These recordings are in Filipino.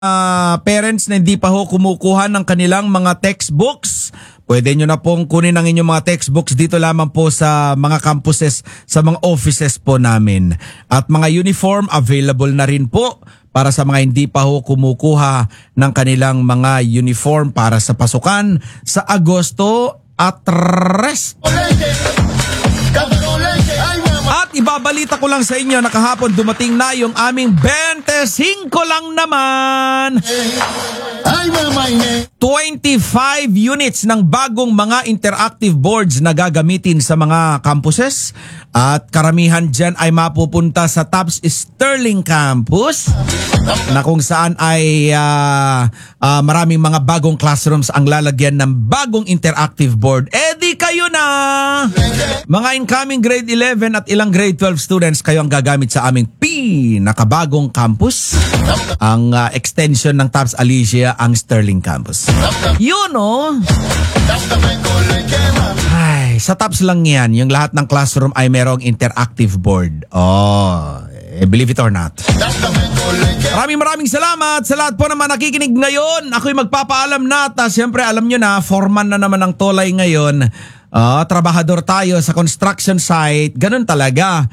parents na hindi pa ho kumukuha ng kanilang mga textbooks, pwede nyo na pong kunin ang inyong mga textbooks dito lamang po sa mga campuses, sa mga offices po namin. At mga uniform available na rin po para sa mga hindi pa ho kumukuha ng kanilang mga uniform para sa pasukan sa Agosto at rest. At ibabalita ko lang sa inyo na kahapon dumating na yung aming 25 lang naman. 25 units ng bagong mga interactive boards na gagamitin sa mga campuses. At karamihan dyan ay mapupunta sa TAPS Sterling Campus na kung saan ay maraming mga bagong classrooms ang lalagyan ng bagong interactive board. Di kayo na! Mga incoming grade 11 at ilang grade 12 students, kayo ang gagamit sa aming pinakabagong campus. Ang extension ng TAPS Alicia, ang Sterling Campus. Yun o! Ay, sa TAPS lang yan. Yung lahat ng classroom ay merong interactive board. Believe it or not. Maraming salamat sa lahat po naman nakikinig ngayon. Ako'y magpapaalam na. Siyempre alam nyo na, foreman na naman ang Tolay ngayon. Trabahador tayo sa construction site. Ganun talaga.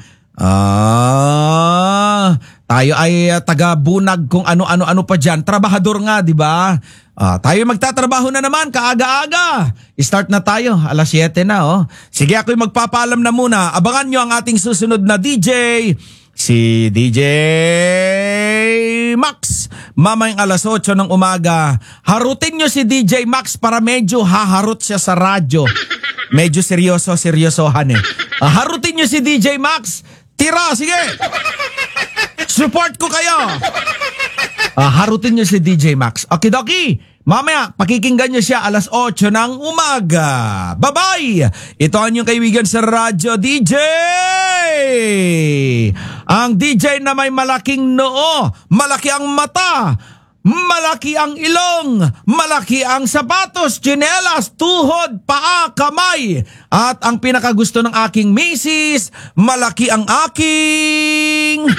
Tayo ay taga-bunag kung ano-ano pa dyan. Trabahador nga, di ba? Tayo magtatrabaho na naman, kaaga-aga. Start na tayo, alas 7 na. Sige, ako'y magpapaalam na muna. Abangan nyo ang ating susunod na DJ. Si DJ Max. Mamayang alas 8 ng umaga. Harutin nyo si DJ Max para medyo haharot siya sa radyo. Medyo seryosohan eh. Harutin nyo si DJ Max. Tira, sige. Support ko kayo. Harutin nyo si DJ Max. Okidoki. Mamaya, pakikinggan nyo siya alas 8 ng umaga. Bye-bye! Ito ang inyong kaibigan sa radyo, DJ! Ang DJ na may malaking noo, malaki ang mata, malaki ang ilong, malaki ang sapatos, tsinelas, tuhod, paa, kamay. At ang pinakagusto ng aking misis, malaki ang aking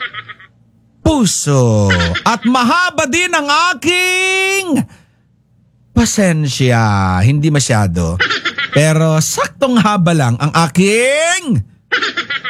puso. At mahaba din ang aking pasensya. Hindi masyado. Pero saktong haba lang ang aking